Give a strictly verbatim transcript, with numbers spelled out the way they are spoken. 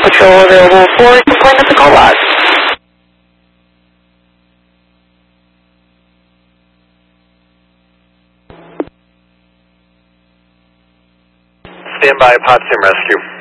Patrol available for complaint at the call log. Stand by, Potsdam Rescue.